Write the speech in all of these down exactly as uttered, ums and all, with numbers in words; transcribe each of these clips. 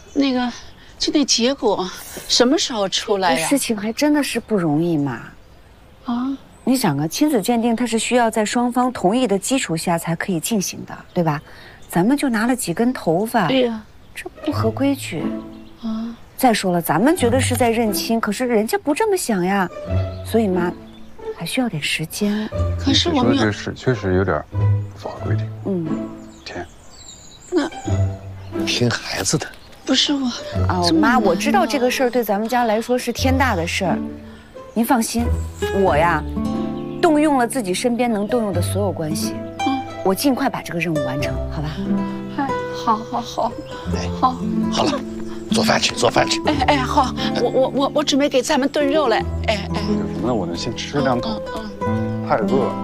那个，就那结果什么时候出来呀？ 事情还真的是不容易嘛。啊，你想啊，亲子鉴定它是需要在双方同意的基础下才可以进行的，对吧？咱们就拿了几根头发， 对呀， 这不合规矩。啊，再说了，咱们觉得是在认亲，可是人家不这么想呀，所以妈，还需要点时间。 可是我们说这事确实有点不符合规定。嗯，天， 那听孩子的。 不是我啊，妈，我知道这个事儿对咱们家来说是天大的事儿，您放心，我呀，动用了自己身边能动用的所有关系，嗯，我尽快把这个任务完成，好吧？ 哎，好，好，好， 哎， 好， 好了，做饭去，做饭去。 哎哎，好，我我我我准备给咱们炖肉嘞，哎哎。 有什么呢？我能先吃两口，嗯嗯，太饿了。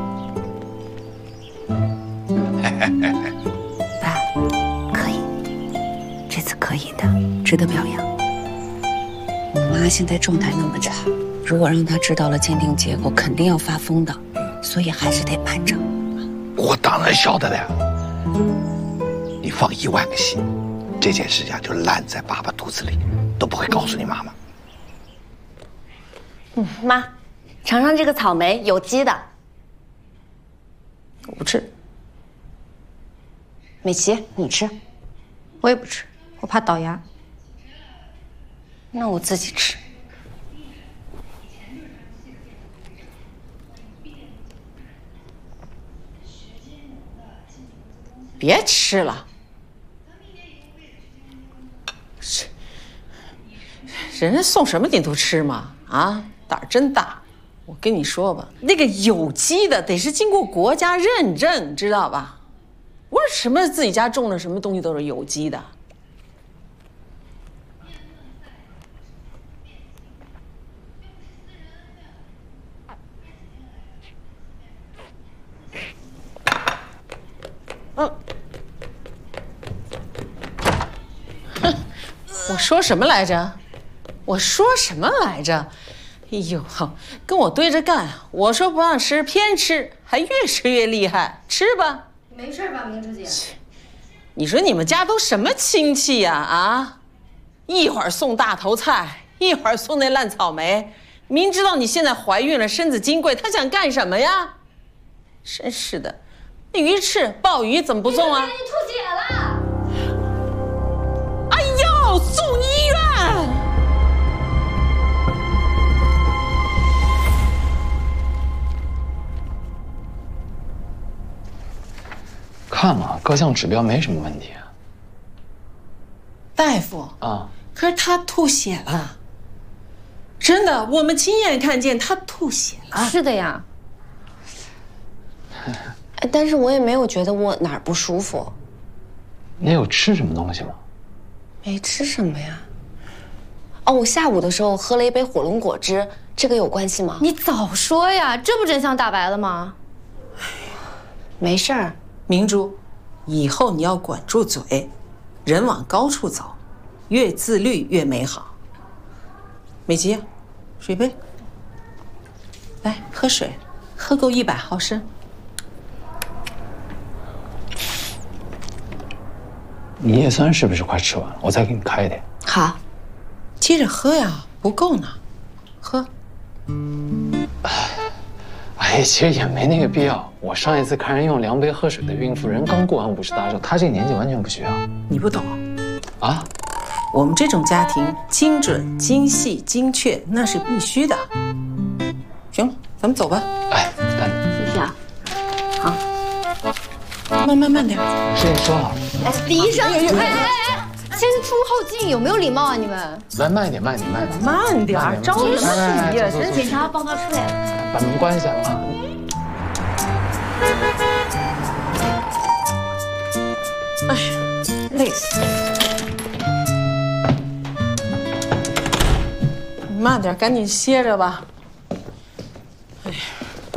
爸，可以，这次可以的，值得表扬。我妈现在状态那么差，如果让她知道了鉴定结果，肯定要发疯的，所以还是得瞒着。 我当然晓得了，你放一万个心，这件事情就烂在爸爸肚子里，都不会告诉你妈妈。 嗯，妈，尝尝这个草莓，有机的。 我不吃。 美琪，你吃。 我也不吃，我怕倒牙。 那我自己吃。 别吃了，人家送什么你都吃吗？啊，胆儿真大！我跟你说吧，那个有机的得是经过国家认证，知道吧？不是什么自己家种的什么东西都是有机的。嗯，哼，我说什么来着？我说什么来着？哎呦，跟我对着干！我说不让吃，偏吃，还越吃越厉害。吃吧， 没事吧，明珠姐？ 你说你们家都什么亲戚呀？啊，一会儿送大头菜，一会儿送那烂草莓，明知道你现在怀孕了，身子金贵，他想干什么呀？真是的。鱼翅、鲍鱼怎么不送啊？ 你吐血了！ 哎呦，送医院！ 看了各项指标没什么问题啊。 大夫啊， 可是他吐血了，真的，我们亲眼看见他吐血了。 是的呀。 但是我也没有觉得我哪儿不舒服。 你有吃什么东西吗？ 没吃什么呀。哦，我下午的时候喝了一杯火龙果汁，这个有关系吗？ 你早说呀，这不真相大白了吗？ 没事儿， 明珠，以后你要管住嘴，人往高处走，越自律越美好。美琪，水杯，来喝水，喝够一百毫升。 你叶酸是不是快吃完了？我再给你开一点。 好， 接着喝呀，不够呢，喝。 哎，其实也没那个必要。我上一次看人用量杯喝水的孕妇，人刚过完五十大寿，她这个年纪完全不需要。 你不懂啊？ 我们这种家庭，精准、精细、精确，那是必须的。行了，咱们走吧。 哎，等谢谢啊。好。 慢慢慢点， 事情说好了。 哎，李医生，哎哎哎，先出后进，有没有礼貌啊你们？ 来，慢一点，慢一点，慢一点， 慢点，着什么急呀？ 真检查报告出来了， 把门关一下啊。 哎，累死了。你慢点，赶紧歇着吧。哎呀。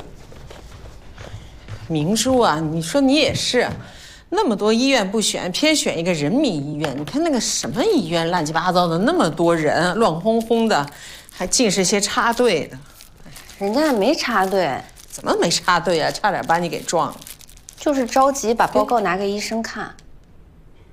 明珠啊，你说你也是，那么多医院不选，偏选一个人民医院。你看那个什么医院，乱七八糟的，那么多人，乱哄哄的，还尽是些插队的。 人家也没插队， 怎么没插队啊？差点把你给撞了。 就是着急把报告拿给医生看。